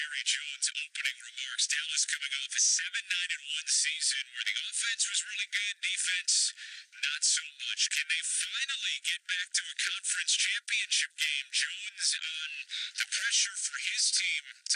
Jerry Jones opening remarks. Dallas coming off a 7-9-1 season where the offense was really good, defense not so much. Can they finally get back to a conference championship game? Jones on the pressure for his team